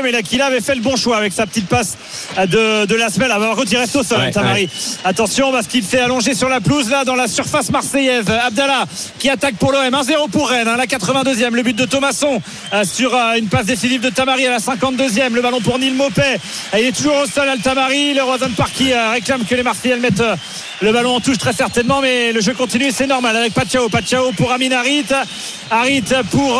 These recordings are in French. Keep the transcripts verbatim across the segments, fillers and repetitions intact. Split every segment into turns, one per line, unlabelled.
mais L'Aquila avait fait le bon choix avec sa petite passe de, de la semaine. Alors, il reste au sol, ouais, Tamari. Ouais. Attention, parce qu'il fait allonger sur la pelouse, là, dans la surface marseillaise. Abdallah qui attaque pour l'O M. un zéro pour Rennes, hein, la quatre-vingt-deuxième. Le but de Thomasson euh, sur euh, une passe décisive de Tamari à la cinquante-deuxième. Le ballon pour Neil Maupay. Il est toujours au sol, Al-Tamari. Le Roison Park qui euh, réclame que les Marseillais mettent euh, le ballon en touche très certainement, mais le jeu continue, c'est normal. Avec Pachao, Pachao pour Amin Harit. Harit pour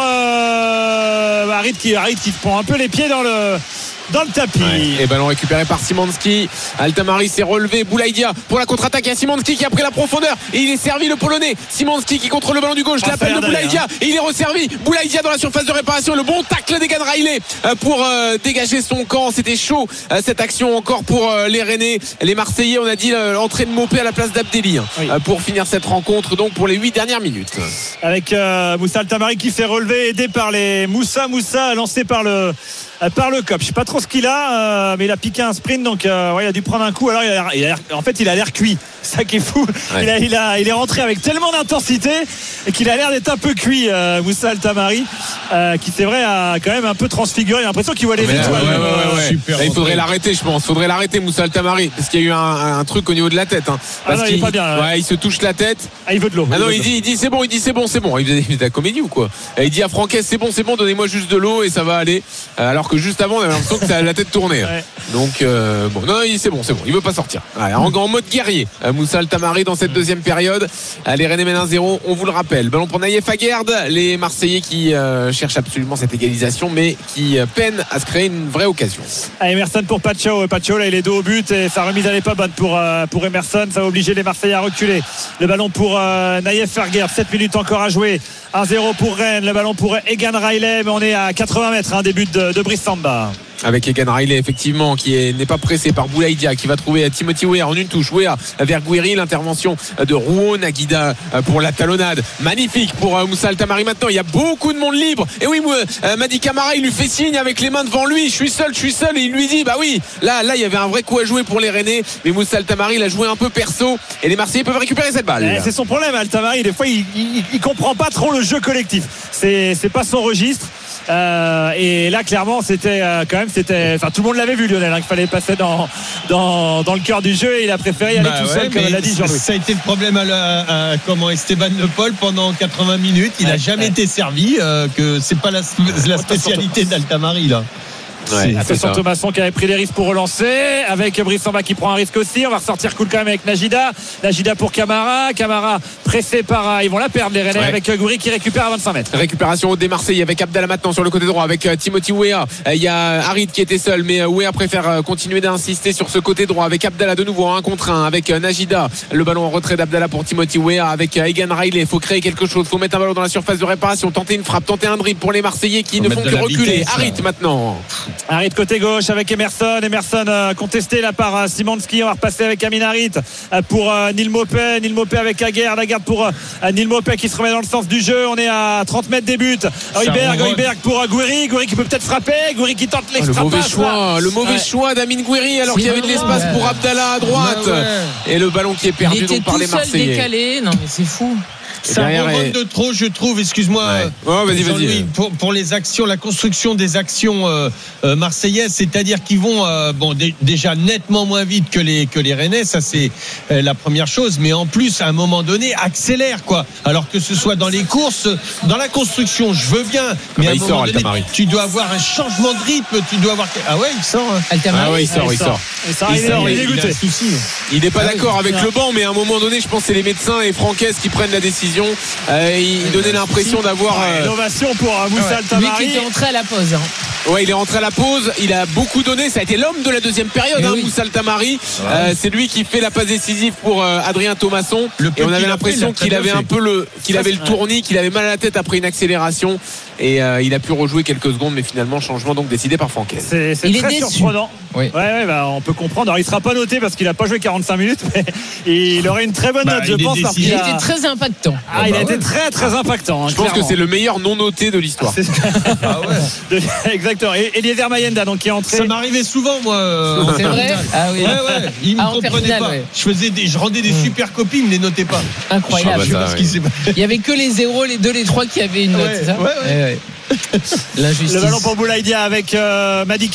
euh, Harit qui, Harit qui prend un peu les pieds dans le dans le tapis.
Ouais. Et ballon récupéré par Szymanski. Al-Tamari s'est relevé. Boulaïdia pour la contre-attaque. Il y a Szymanski qui a pris la profondeur et il est servi, le Polonais. Szymanski qui contrôle le ballon du gauche. Ah, l'appel de Boulaïdia hein. Et il est resservi. Boulaïdia dans la surface de réparation. Le bon tacle d'Egan Riley pour euh, dégager son camp. C'était chaud euh, cette action encore pour euh, les Rennais. Les Marseillais, on a dit euh, l'entrée de Maupay à la place d'Abdelli hein, oui. euh, pour finir cette rencontre. Donc pour les huit dernières minutes.
Avec euh, Moussa Al-Tamari qui s'est relevé, aidé par les Moussa Moussa, lancé par le par le cop. Je sais pas trop ce qu'il a, euh, mais il a piqué un sprint, donc euh, ouais, il a dû prendre un coup. Alors il a, il a, en fait, il a l'air cuit. C'est ça qui est fou. Ouais. Il, a, il, a, il est rentré avec tellement d'intensité et qu'il a l'air d'être un peu cuit, euh, Moussa Al-Tamari, euh, qui c'est vrai a quand même un peu transfiguré. J'ai l'impression qu'il voit les étoiles. Ouais, ouais,
ouais, ouais. Super. Là, il faudrait l'arrêter, je pense. Il faudrait l'arrêter, Moussa Al-Tamari, parce qu'il y a eu un, un truc au niveau de la tête. Hein, parce
ah non,
qu'il
il est pas bien.
Ouais, il se touche la tête.
Ah, il veut de l'eau.
Ah non, il dit, il dit c'est bon, il dit c'est bon, c'est bon. Il faisait de la comédie ou quoi? Il dit à Franquès c'est bon, c'est bon, donnez-moi juste de l'eau et ça va aller. Alors que juste avant, on avait l'impression que ça a la tête tournée. Ouais. Donc euh, bon, non, c'est bon, c'est bon. Il veut pas sortir. Ouais, en, en mode guerrier, Moussa Al-Tamari dans cette deuxième période. Les Rennais mènent un zéro, on vous le rappelle. Ballon pour Naïef Aguerd. Les Marseillais qui euh, cherchent absolument cette égalisation, mais qui euh, peinent à se créer une vraie occasion.
Ah, Emerson pour Pachao. Pachao là, il est dos au but et sa remise elle n'est pas bonne pour euh, pour Emerson. Ça va obliger les Marseillais à reculer. Le ballon pour euh, Naïef Aguerd. sept minutes encore à jouer. un zéro pour Rennes. Le ballon pour Egan Riley, mais on est à quatre-vingts mètres. Un hein, début de, de Brice Samba.
Avec Egan Riley effectivement qui est, n'est pas pressé par Boulaïdia, qui va trouver Timothy Weah en une touche. Weah vers Gouiri, l'intervention de Rouault. Naguida pour la talonnade magnifique pour Moussa Al-Tamari. Maintenant il y a beaucoup de monde libre et oui, euh, Madi Camara il lui fait signe avec les mains devant lui, je suis seul, je suis seul, et il lui dit bah oui, là là il y avait un vrai coup à jouer pour les Rennais, mais Moussa Al-Tamari il a joué un peu perso et les Marseillais peuvent récupérer cette balle.
Eh, c'est son problème Al-Tamari, des fois il, il, il comprend pas trop le jeu collectif, c'est, c'est pas son registre. Euh, et là clairement c'était euh, quand même c'était enfin tout le monde l'avait vu Lionel hein, qu'il fallait passer dans, dans, dans le cœur du jeu et il a préféré y aller bah tout ouais, seul comme l'a dit Jean-Louis.
Ça a été le problème à, la, à comment Esteban Le Paul pendant quatre-vingts minutes il n'a ouais, jamais ouais. été servi euh, que c'est pas la, la spécialité d'Al-Tamari là.
Ouais, attention Thomasson qui avait pris des risques pour relancer avec Brice Samba qui prend un risque aussi. On va ressortir cool quand même avec Najida. Najida pour Camara. Camara pressé par ils vont la perdre les Rennais ouais. avec Gouiri qui récupère à vingt-cinq mètres.
Récupération haute des Marseillais avec Abdallah maintenant sur le côté droit avec Timothy Weah. Il y a Harit qui était seul mais Weah préfère continuer d'insister sur ce côté droit avec Abdallah de nouveau un contre un avec Najida. Le ballon en retrait d'Abdallah pour Timothy Weah avec Egan Riley. Il faut créer quelque chose, il faut mettre un ballon dans la surface de réparation, tenter une frappe, tenter un dribble pour les Marseillais qui faut ne font que reculer. Harit maintenant.
Harit côté gauche avec Emerson. Emerson euh, contesté là par euh, Szymanski. On va repasser avec Amin Harit euh, pour euh, Neil Maupay. Neil Maupay avec Aguerd. Aguerd pour euh, Neil Maupay qui se remet dans le sens du jeu. On est à trente mètres des buts. Heuberg, Heuberg pour euh, Gouiri. Gouiri qui peut peut-être frapper. Gouiri qui tente l'extra
oh, le mauvais
passe,
choix,
là.
le mauvais ouais. choix d'Amin Gouiri alors c'est qu'il y avait de l'espace ouais. pour Abdallah à droite. Ouais, ouais. Et le ballon qui est perdu
il était
donc par les Marseillais.
Décalé. Non mais c'est fou.
C'est un rebond de trop, je trouve. Excuse-moi,
ouais. oh, vas-y, vas-y.
Pour, pour les actions, la construction des actions euh, euh, marseillaises, c'est-à-dire qu'ils vont euh, bon d- déjà nettement moins vite que les que les Rennais, ça c'est euh, la première chose. Mais en plus, à un moment donné, accélère quoi. Alors que ce soit dans les courses, dans la construction, je veux bien. Mais bah, à un moment sort, donné, tu dois avoir un changement de rythme. Tu dois avoir. Ah ouais, il sort. Hein.
Ah ouais, il sort, il sort.
Il sort. Il sort. Il est dégoûté.
Il n'est pas d'accord avec le banc, mais à un moment donné, je pense que c'est les médecins et Franquès qui prennent la décision. Euh, il donnait l'impression d'avoir euh...
innovation pour euh, Moussa ouais. Al-Tamari.
Lui qui était rentré à la pause hein.
Ouais, il est rentré à la pause, il a beaucoup donné, ça a été l'homme de la deuxième période hein, oui. Moussa Al-Tamari ouais. euh, c'est lui qui fait la passe décisive pour euh, Adrien Thomasson et on avait l'impression fait, qu'il avait un peu le qu'il avait le tournis, qu'il avait mal à la tête après une accélération et euh, il a pu rejouer quelques secondes mais finalement changement donc décidé par Franquès.
C'est, c'est très surprenant. Oui. Ouais, ouais, bah, on peut comprendre. Alors il sera pas noté parce qu'il a pas joué quarante-cinq minutes mais il aurait une très bonne note bah, je pense parce qu'il
il
a...
a été très impactant.
Ah, ah il bah a ouais. été très très impactant. Hein,
je pense clairement. Que c'est le meilleur non noté de l'histoire.
C'est... ah ouais. de... Exactement. Et Eliezer Mayenda donc qui est entré.
Ça m'arrivait souvent moi.
C'est vrai.
Ah oui. Ouais ouais. Il
ah,
me comprenait finale, pas. Ouais. Je faisais des, je rendais des mmh. super copies, il me les notait pas.
Incroyable.
Je sais pas ce qui s'est passé.
Il y avait que les zéros, les deux, les trois qui avaient une note.
Ouais,
c'est ça
ouais, ouais.
ouais, ouais. L'injustice.
Le ballon pour Boulaïdia avec euh, Madi